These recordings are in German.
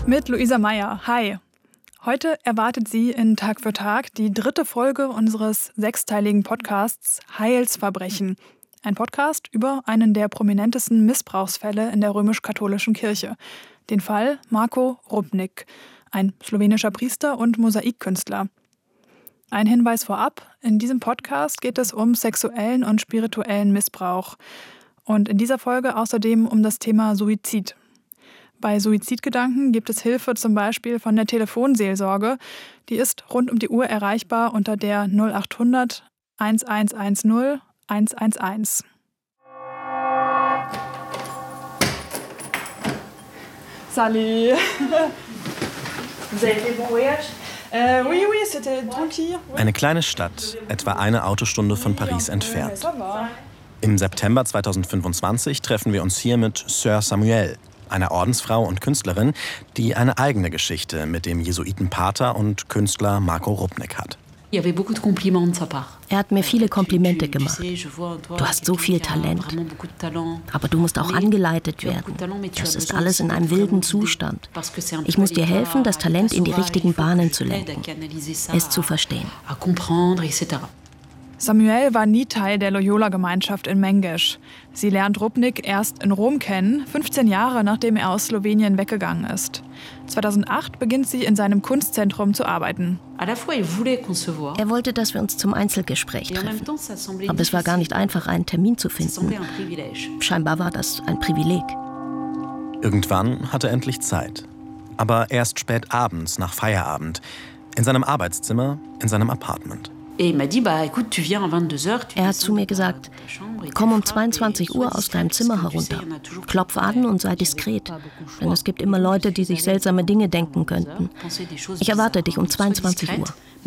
Mit Luisa Meyer. Hi. Heute erwartet Sie in Tag für Tag die 3. Folge unseres 6-teiligen Podcasts Heilsverbrechen. Ein Podcast über einen der prominentesten Missbrauchsfälle in der römisch-katholischen Kirche. Den Fall Marko Rupnik, ein slowenischer Priester und Mosaikkünstler. Ein Hinweis vorab, in diesem Podcast geht es um sexuellen und spirituellen Missbrauch. Und in dieser Folge außerdem um das Thema Suizid. Bei Suizidgedanken gibt es Hilfe zum Beispiel von der Telefonseelsorge. Die ist rund um die Uhr erreichbar unter der 0800 1110 111. Salut. Vous avez fait bon voyage? Oui, c'était tranquille. Eine kleine Stadt, etwa eine Autostunde von Paris entfernt. Im September 2025 treffen wir uns hier mit Sœur Samuel, einer Ordensfrau und Künstlerin, die eine eigene Geschichte mit dem Jesuitenpater und Künstler Marko Rupnik hat. Er hat mir viele Komplimente gemacht. Du hast so viel Talent, aber du musst auch angeleitet werden. Das ist alles in einem wilden Zustand. Ich muss dir helfen, das Talent in die richtigen Bahnen zu lenken, es zu verstehen. Samuel war nie Teil der Loyola-Gemeinschaft in Mengeš. Sie lernt Rupnik erst in Rom kennen, 15 Jahre nachdem er aus Slowenien weggegangen ist. 2008 beginnt sie in seinem Kunstzentrum zu arbeiten. Er wollte, dass wir uns zum Einzelgespräch treffen. Aber es war gar nicht einfach, einen Termin zu finden. Scheinbar war das ein Privileg. Irgendwann hatte er endlich Zeit. Aber erst spät abends, nach Feierabend. In seinem Arbeitszimmer, in seinem Apartment. Er hat zu mir gesagt, komm um 22 Uhr aus deinem Zimmer herunter. Klopf an und sei diskret, denn es gibt immer Leute, die sich seltsame Dinge denken könnten. Ich erwarte dich um 22 Uhr.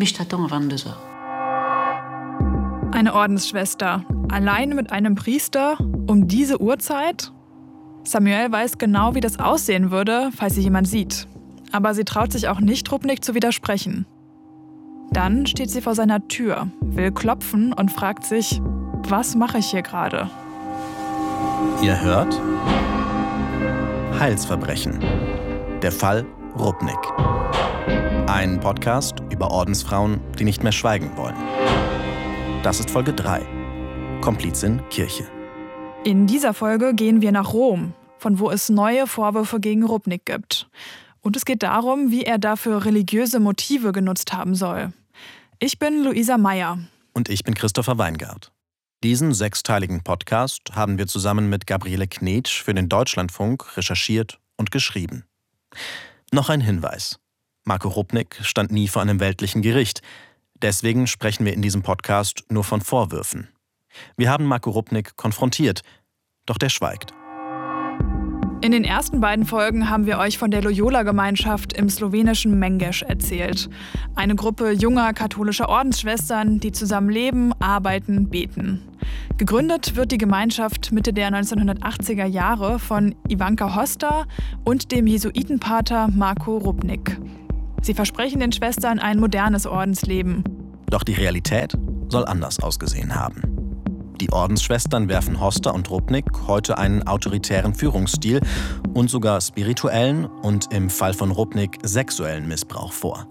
Eine Ordensschwester, allein mit einem Priester, um diese Uhrzeit? Samuel weiß genau, wie das aussehen würde, falls sie jemand sieht. Aber sie traut sich auch nicht, Rupnik zu widersprechen. Dann steht sie vor seiner Tür, will klopfen und fragt sich, was mache ich hier gerade? Ihr hört Heilsverbrechen. Der Fall Rupnik. Ein Podcast über Ordensfrauen, die nicht mehr schweigen wollen. Das ist Folge 3. Komplizin Kirche. In dieser Folge gehen wir nach Rom, von wo es neue Vorwürfe gegen Rupnik gibt. Und es geht darum, wie er dafür religiöse Motive genutzt haben soll. Ich bin Luisa Meyer. Und ich bin Christopher Weingart. Diesen 6-teiligen Podcast haben wir zusammen mit Gabriele Knetsch für den Deutschlandfunk recherchiert und geschrieben. Noch ein Hinweis. Marko Rupnik stand nie vor einem weltlichen Gericht. Deswegen sprechen wir in diesem Podcast nur von Vorwürfen. Wir haben Marko Rupnik konfrontiert, doch der schweigt. In den ersten beiden Folgen haben wir euch von der Loyola-Gemeinschaft im slowenischen Mengeš erzählt. Eine Gruppe junger katholischer Ordensschwestern, die zusammen leben, arbeiten, beten. Gegründet wird die Gemeinschaft Mitte der 1980er Jahre von Ivanka Hosta und dem Jesuitenpater Marko Rupnik. Sie versprechen den Schwestern ein modernes Ordensleben. Doch die Realität soll anders ausgesehen haben. Die Ordensschwestern werfen Hosta und Rupnik heute einen autoritären Führungsstil und sogar spirituellen und im Fall von Rupnik sexuellen Missbrauch vor.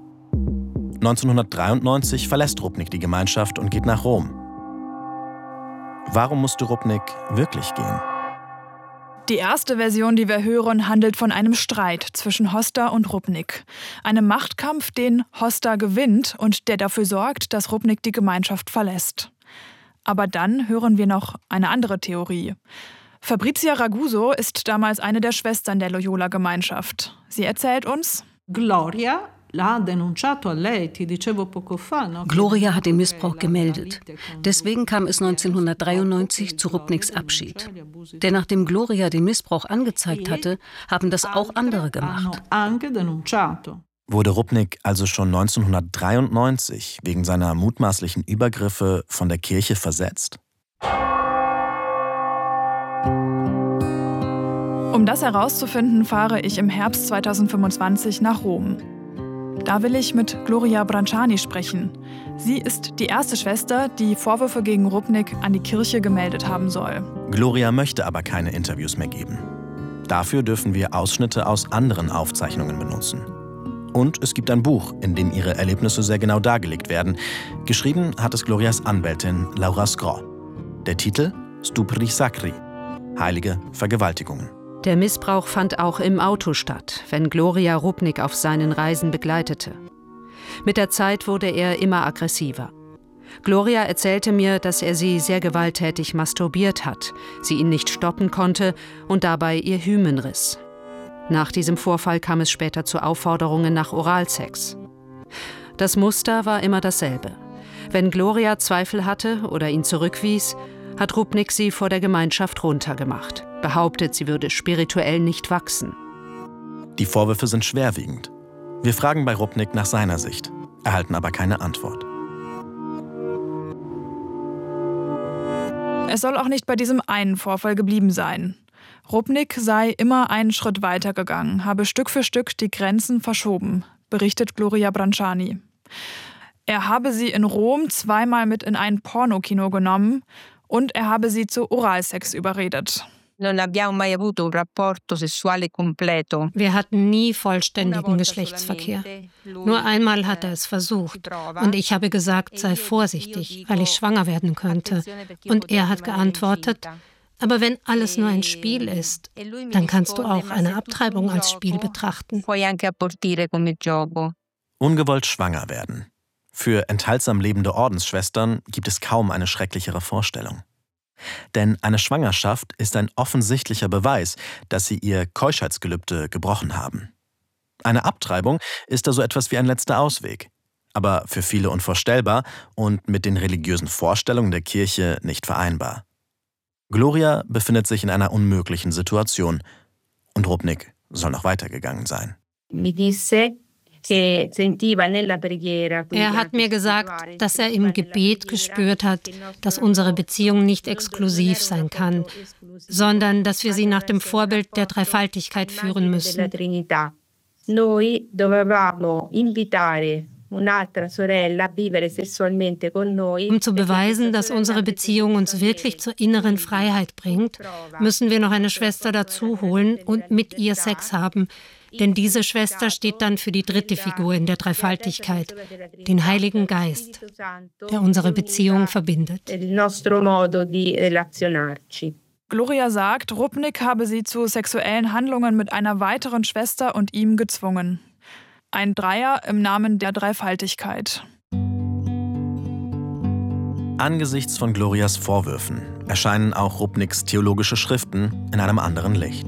1993 verlässt Rupnik die Gemeinschaft und geht nach Rom. Warum musste Rupnik wirklich gehen? Die erste Version, die wir hören, handelt von einem Streit zwischen Hosta und Rupnik. Einem Machtkampf, den Hosta gewinnt und der dafür sorgt, dass Rupnik die Gemeinschaft verlässt. Aber dann hören wir noch eine andere Theorie. Fabrizia Raguso ist damals eine der Schwestern der Loyola-Gemeinschaft. Sie erzählt uns: Gloria hat den Missbrauch gemeldet. Deswegen kam es 1993 zu Rupniks Abschied. Denn nachdem Gloria den Missbrauch angezeigt hatte, haben das auch andere gemacht. Wurde Rupnik also schon 1993 wegen seiner mutmaßlichen Übergriffe von der Kirche versetzt? Um das herauszufinden, fahre ich im Herbst 2025 nach Rom. Da will ich mit Gloria Branciani sprechen. Sie ist die erste Schwester, die Vorwürfe gegen Rupnik an die Kirche gemeldet haben soll. Gloria möchte aber keine Interviews mehr geben. Dafür dürfen wir Ausschnitte aus anderen Aufzeichnungen benutzen. Und es gibt ein Buch, in dem ihre Erlebnisse sehr genau dargelegt werden. Geschrieben hat es Glorias Anwältin Laura Scro. Der Titel Stupri Sacri, heilige Vergewaltigungen. Der Missbrauch fand auch im Auto statt, wenn Gloria Rupnik auf seinen Reisen begleitete. Mit der Zeit wurde er immer aggressiver. Gloria erzählte mir, dass er sie sehr gewalttätig masturbiert hat, sie ihn nicht stoppen konnte und dabei ihr Hymen riss. Nach diesem Vorfall kam es später zu Aufforderungen nach Oralsex. Das Muster war immer dasselbe. Wenn Gloria Zweifel hatte oder ihn zurückwies, hat Rupnik sie vor der Gemeinschaft runtergemacht, behauptet, sie würde spirituell nicht wachsen. Die Vorwürfe sind schwerwiegend. Wir fragen bei Rupnik nach seiner Sicht, erhalten aber keine Antwort. Es soll auch nicht bei diesem einen Vorfall geblieben sein. Rupnik sei immer einen Schritt weiter gegangen, habe Stück für Stück die Grenzen verschoben, berichtet Gloria Branciani. Er habe sie in Rom zweimal mit in ein Pornokino genommen und er habe sie zu Oralsex überredet. Wir hatten nie vollständigen Geschlechtsverkehr. Nur einmal hat er es versucht. Und ich habe gesagt, sei vorsichtig, weil ich schwanger werden könnte. Und er hat geantwortet, aber wenn alles nur ein Spiel ist, dann kannst du auch eine Abtreibung als Spiel betrachten. Ungewollt schwanger werden. Für enthaltsam lebende Ordensschwestern gibt es kaum eine schrecklichere Vorstellung. Denn eine Schwangerschaft ist ein offensichtlicher Beweis, dass sie ihr Keuschheitsgelübde gebrochen haben. Eine Abtreibung ist da so etwas wie ein letzter Ausweg, aber für viele unvorstellbar und mit den religiösen Vorstellungen der Kirche nicht vereinbar. Gloria befindet sich in einer unmöglichen Situation und Rupnik soll noch weitergegangen sein. Er hat mir gesagt, dass er im Gebet gespürt hat, dass unsere Beziehung nicht exklusiv sein kann, sondern dass wir sie nach dem Vorbild der Dreifaltigkeit führen müssen. Um zu beweisen, dass unsere Beziehung uns wirklich zur inneren Freiheit bringt, müssen wir noch eine Schwester dazu holen und mit ihr Sex haben. Denn diese Schwester steht dann für die dritte Figur in der Dreifaltigkeit, den Heiligen Geist, der unsere Beziehung verbindet. Gloria sagt, Rupnik habe sie zu sexuellen Handlungen mit einer weiteren Schwester und ihm gezwungen. Ein Dreier im Namen der Dreifaltigkeit. Angesichts von Glorias Vorwürfen erscheinen auch Rupniks theologische Schriften in einem anderen Licht.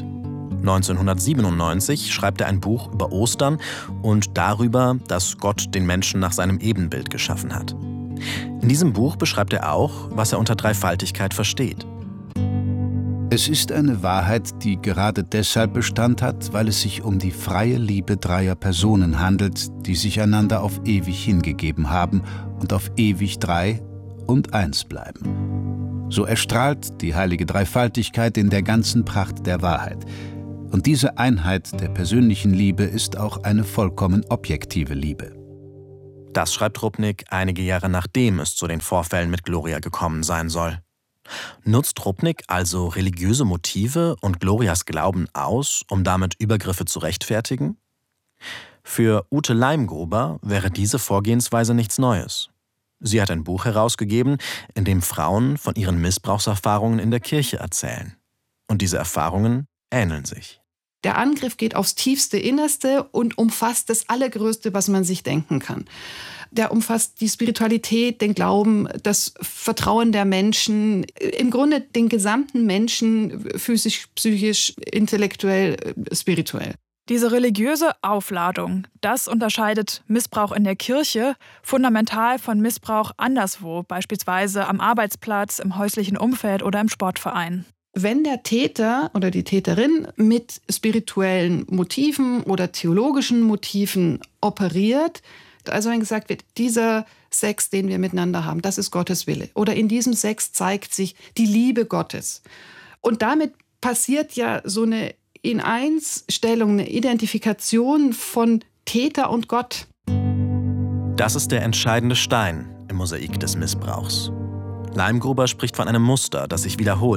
1997 schreibt er ein Buch über Ostern und darüber, dass Gott den Menschen nach seinem Ebenbild geschaffen hat. In diesem Buch beschreibt er auch, was er unter Dreifaltigkeit versteht. Es ist eine Wahrheit, die gerade deshalb Bestand hat, weil es sich um die freie Liebe dreier Personen handelt, die sich einander auf ewig hingegeben haben und auf ewig drei und eins bleiben. So erstrahlt die heilige Dreifaltigkeit in der ganzen Pracht der Wahrheit. Und diese Einheit der persönlichen Liebe ist auch eine vollkommen objektive Liebe. Das schreibt Rupnik einige Jahre nachdem es zu den Vorfällen mit Gloria gekommen sein soll. Nutzt Rupnik also religiöse Motive und Glorias Glauben aus, um damit Übergriffe zu rechtfertigen? Für Ute Leimgruber wäre diese Vorgehensweise nichts Neues. Sie hat ein Buch herausgegeben, in dem Frauen von ihren Missbrauchserfahrungen in der Kirche erzählen. Und diese Erfahrungen ähneln sich. Der Angriff geht aufs tiefste Innerste und umfasst das Allergrößte, was man sich denken kann. Der umfasst die Spiritualität, den Glauben, das Vertrauen der Menschen, im Grunde den gesamten Menschen, physisch, psychisch, intellektuell, spirituell. Diese religiöse Aufladung, das unterscheidet Missbrauch in der Kirche fundamental von Missbrauch anderswo, beispielsweise am Arbeitsplatz, im häuslichen Umfeld oder im Sportverein. Wenn der Täter oder die Täterin mit spirituellen Motiven oder theologischen Motiven operiert, also wenn gesagt wird, dieser Sex, den wir miteinander haben, das ist Gottes Wille. Oder in diesem Sex zeigt sich die Liebe Gottes. Und damit passiert ja so eine In-Eins-Stellung, eine Identifikation von Täter und Gott. Das ist der entscheidende Stein im Mosaik des Missbrauchs. Leimgruber spricht von einem Muster, das sich wiederholt.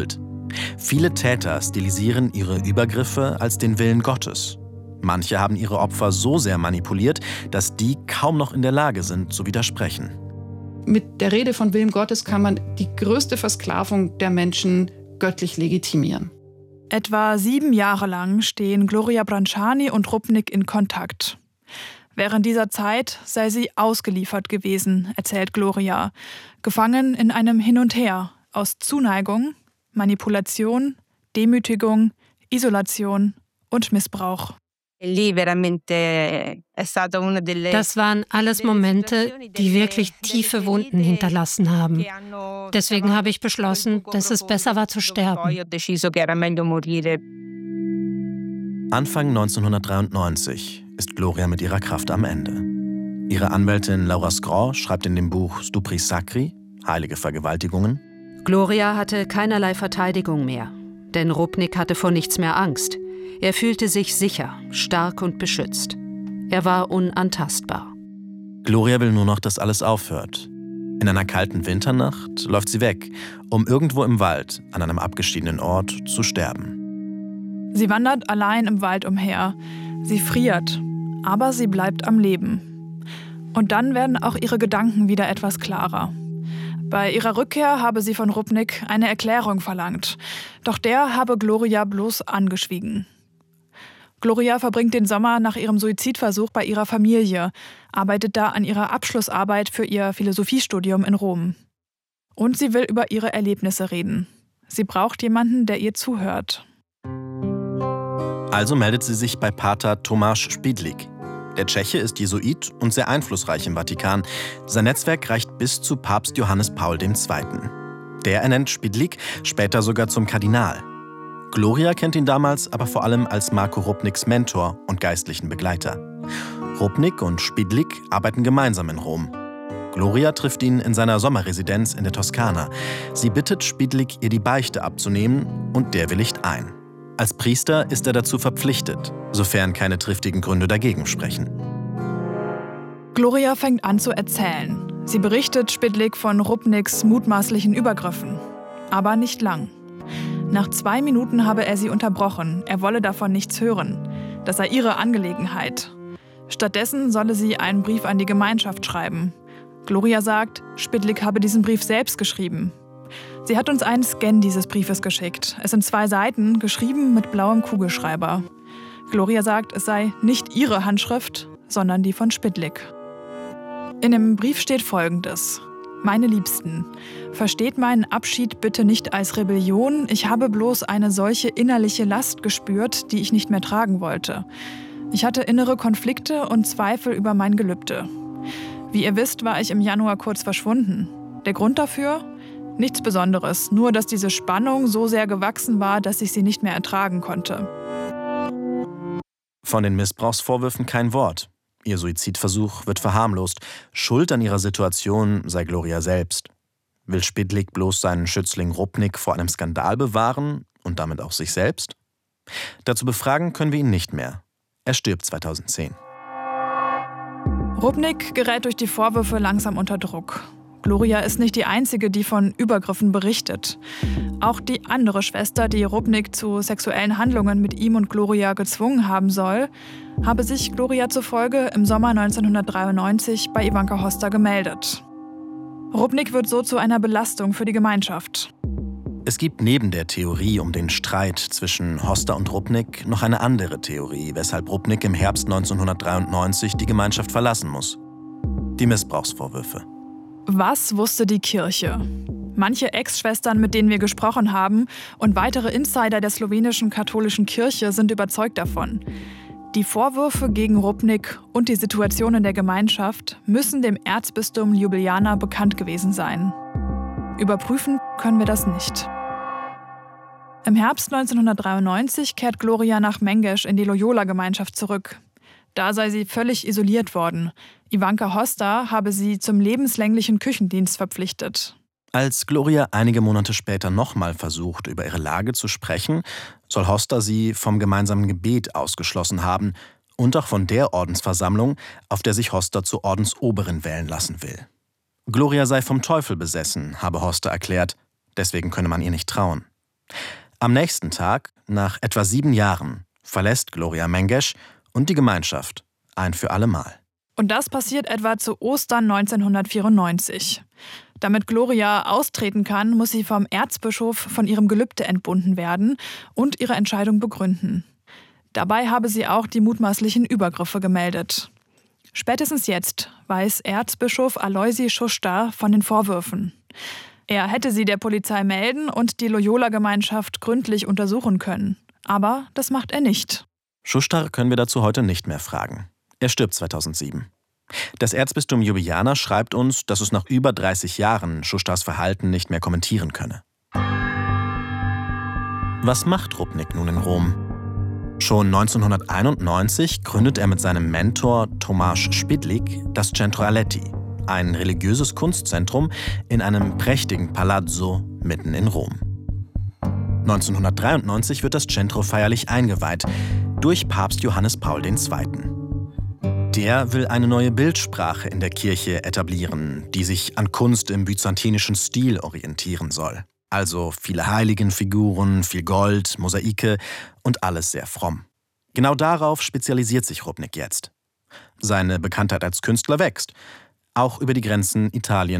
Viele Täter stilisieren ihre Übergriffe als den Willen Gottes. Manche haben ihre Opfer so sehr manipuliert, dass die kaum noch in der Lage sind, zu widersprechen. Mit der Rede von Willen Gottes kann man die größte Versklavung der Menschen göttlich legitimieren. Etwa 7 Jahre lang stehen Gloria Branciani und Rupnik in Kontakt. Während dieser Zeit sei sie ausgeliefert gewesen, erzählt Gloria, gefangen in einem Hin und Her aus Zuneigung, Manipulation, Demütigung, Isolation und Missbrauch. Das waren alles Momente, die wirklich tiefe Wunden hinterlassen haben. Deswegen habe ich beschlossen, dass es besser war zu sterben. Anfang 1993 ist Gloria mit ihrer Kraft am Ende. Ihre Anwältin Laura Scraw schreibt in dem Buch Stupri Sacri, Heilige Vergewaltigungen: Gloria hatte keinerlei Verteidigung mehr, denn Rupnik hatte vor nichts mehr Angst. Er fühlte sich sicher, stark und beschützt. Er war unantastbar. Gloria will nur noch, dass alles aufhört. In einer kalten Winternacht läuft sie weg, um irgendwo im Wald, an einem abgeschiedenen Ort, zu sterben. Sie wandert allein im Wald umher. Sie friert, aber sie bleibt am Leben. Und dann werden auch ihre Gedanken wieder etwas klarer. Bei ihrer Rückkehr habe sie von Rupnik eine Erklärung verlangt. Doch der habe Gloria bloß angeschwiegen. Gloria verbringt den Sommer nach ihrem Suizidversuch bei ihrer Familie, arbeitet da an ihrer Abschlussarbeit für ihr Philosophiestudium in Rom. Und sie will über ihre Erlebnisse reden. Sie braucht jemanden, der ihr zuhört. Also meldet sie sich bei Pater Tomáš Špidlík. Der Tscheche ist Jesuit und sehr einflussreich im Vatikan. Sein Netzwerk reicht bis zu Papst Johannes Paul II. Der ernennt Špidlík später sogar zum Kardinal. Gloria kennt ihn damals aber vor allem als Marko Rupniks Mentor und geistlichen Begleiter. Rupnik und Špidlík arbeiten gemeinsam in Rom. Gloria trifft ihn in seiner Sommerresidenz in der Toskana. Sie bittet Špidlík, ihr die Beichte abzunehmen, und der willigt ein. Als Priester ist er dazu verpflichtet, sofern keine triftigen Gründe dagegen sprechen. Gloria fängt an zu erzählen. Sie berichtet Špidlík von Rupniks mutmaßlichen Übergriffen. Aber nicht lang. Nach 2 Minuten habe er sie unterbrochen. Er wolle davon nichts hören. Das sei ihre Angelegenheit. Stattdessen solle sie einen Brief an die Gemeinschaft schreiben. Gloria sagt, Špidlík habe diesen Brief selbst geschrieben. Sie hat uns einen Scan dieses Briefes geschickt. Es sind 2 Seiten, geschrieben mit blauem Kugelschreiber. Gloria sagt, es sei nicht ihre Handschrift, sondern die von Špidlík. In dem Brief steht Folgendes: Meine Liebsten, versteht meinen Abschied bitte nicht als Rebellion. Ich habe bloß eine solche innerliche Last gespürt, die ich nicht mehr tragen wollte. Ich hatte innere Konflikte und Zweifel über mein Gelübde. Wie ihr wisst, war ich im Januar kurz verschwunden. Der Grund dafür? Nichts Besonderes, nur dass diese Spannung so sehr gewachsen war, dass ich sie nicht mehr ertragen konnte. Von den Missbrauchsvorwürfen kein Wort. Ihr Suizidversuch wird verharmlost. Schuld an ihrer Situation sei Gloria selbst. Will Špidlík bloß seinen Schützling Rupnik vor einem Skandal bewahren und damit auch sich selbst? Dazu befragen können wir ihn nicht mehr. Er stirbt 2010. Rupnik gerät durch die Vorwürfe langsam unter Druck. Gloria ist nicht die Einzige, die von Übergriffen berichtet. Auch die andere Schwester, die Rupnik zu sexuellen Handlungen mit ihm und Gloria gezwungen haben soll, habe sich Gloria zufolge im Sommer 1993 bei Ivanka Hosta gemeldet. Rupnik wird so zu einer Belastung für die Gemeinschaft. Es gibt neben der Theorie um den Streit zwischen Hosta und Rupnik noch eine andere Theorie, weshalb Rupnik im Herbst 1993 die Gemeinschaft verlassen muss. Die Missbrauchsvorwürfe. Was wusste die Kirche? Manche Ex-Schwestern, mit denen wir gesprochen haben, und weitere Insider der slowenischen katholischen Kirche sind überzeugt davon. Die Vorwürfe gegen Rupnik und die Situation in der Gemeinschaft müssen dem Erzbistum Ljubljana bekannt gewesen sein. Überprüfen können wir das nicht. Im Herbst 1993 kehrt Gloria nach Mengeš in die Loyola-Gemeinschaft zurück. Da sei sie völlig isoliert worden. Ivanka Hosta habe sie zum lebenslänglichen Küchendienst verpflichtet. Als Gloria einige Monate später nochmal versucht, über ihre Lage zu sprechen, soll Hosta sie vom gemeinsamen Gebet ausgeschlossen haben und auch von der Ordensversammlung, auf der sich Hosta zur Ordensoberin wählen lassen will. Gloria sei vom Teufel besessen, habe Hosta erklärt, deswegen könne man ihr nicht trauen. Am nächsten Tag, nach etwa 7 Jahren, verlässt Gloria Mengesch und die Gemeinschaft ein für alle Mal. Und das passiert etwa zu Ostern 1994. Damit Gloria austreten kann, muss sie vom Erzbischof von ihrem Gelübde entbunden werden und ihre Entscheidung begründen. Dabei habe sie auch die mutmaßlichen Übergriffe gemeldet. Spätestens jetzt weiß Erzbischof Aloisi Schuster von den Vorwürfen. Er hätte sie der Polizei melden und die Loyola-Gemeinschaft gründlich untersuchen können. Aber das macht er nicht. Schuster können wir dazu heute nicht mehr fragen. Er stirbt 2007. Das Erzbistum Ljubljana schreibt uns, dass es nach über 30 Jahren Schusters Verhalten nicht mehr kommentieren könne. Was macht Rupnik nun in Rom? Schon 1991 gründet er mit seinem Mentor Tomasz Szpidlik das Centro Aletti, ein religiöses Kunstzentrum in einem prächtigen Palazzo mitten in Rom. 1993 wird das Centro feierlich eingeweiht durch Papst Johannes Paul II. Der will eine neue Bildsprache in der Kirche etablieren, die sich an Kunst im byzantinischen Stil orientieren soll. Also viele Heiligenfiguren, viel Gold, Mosaike und alles sehr fromm. Genau darauf spezialisiert sich Rupnik jetzt. Seine Bekanntheit als Künstler wächst, auch über die Grenzen Italien